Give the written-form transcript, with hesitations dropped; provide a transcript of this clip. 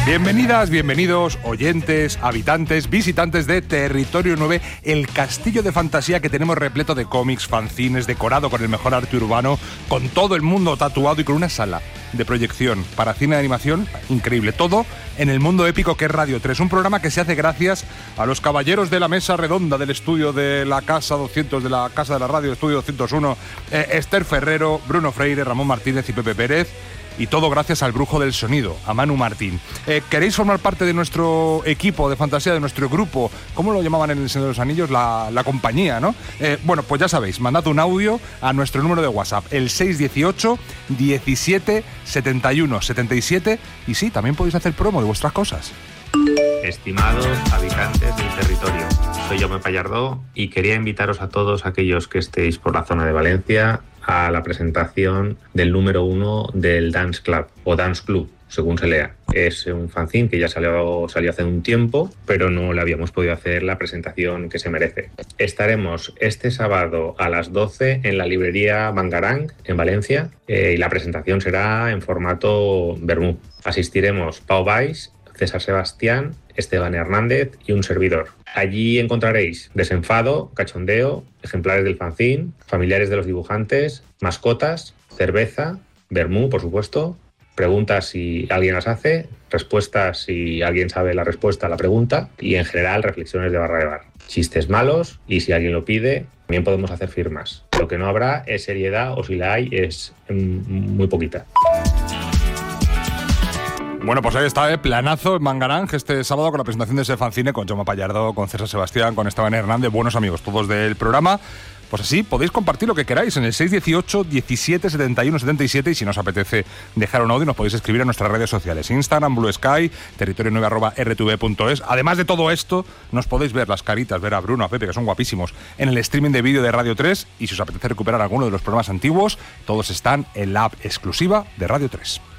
Bienvenidas, bienvenidos, oyentes, habitantes, visitantes de Territorio 9, el castillo de fantasía que tenemos repleto de cómics, fanzines, decorado con el mejor arte urbano, con todo el mundo tatuado y con una sala de proyección para cine de animación increíble. Todo en el mundo épico que es Radio 3, un programa que se hace gracias a los caballeros de la mesa redonda del estudio de la Casa 200, de la Casa de la Radio, Estudio 201, Esther Ferrero, Bruno Freire, Ramón Martínez y Pepe Pérez. Y todo gracias al brujo del sonido, a Manu Martín. ¿Queréis formar parte de nuestro equipo de fantasía, de nuestro grupo? ¿Cómo lo llamaban en El Señor de los Anillos? La compañía, ¿no? Bueno, pues ya sabéis, mandad un audio a nuestro número de WhatsApp, el 618 17 71 77. Y sí, también podéis hacer promo de vuestras cosas. Estimados habitantes del territorio, soy Jaume Pallardó y quería invitaros a todos aquellos que estéis por la zona de Valencia a la presentación del número 1 del Dance Club, o Dance Club, según se lea. Es un fanzine que ya salió hace un tiempo, pero no le habíamos podido hacer la presentación que se merece. Estaremos este sábado a las 12 en la librería Mangarang, en Valencia, y la presentación será en formato vermú. Asistiremos Pau Valls, César Sebastián, Esteban Hernández y un servidor. Allí encontraréis desenfado, cachondeo, ejemplares del fanzine, familiares de los dibujantes, mascotas, cerveza, vermú, por supuesto, preguntas si alguien las hace, respuestas si alguien sabe la respuesta a la pregunta y, en general, reflexiones de barra de bar. Chistes malos y, si alguien lo pide, también podemos hacer firmas. Lo que no habrá es seriedad, o si la hay, es muy poquita. Bueno, pues ahí está, planazo en Mangarang este sábado con la presentación de ese fanzine con Jaume Pallardó, con César Sebastián, con Esteban Hernández, buenos amigos todos del programa. Pues así podéis compartir lo que queráis en el 618 17 71 77 y si nos apetece dejar un audio nos podéis escribir a nuestras redes sociales, Instagram, Blue Sky, territorio9@rtv.es. Además de todo esto, nos podéis ver las caritas, ver a Bruno, a Pepe, que son guapísimos, en el streaming de vídeo de Radio 3 y si os apetece recuperar alguno de los programas antiguos, todos están en la app exclusiva de Radio 3.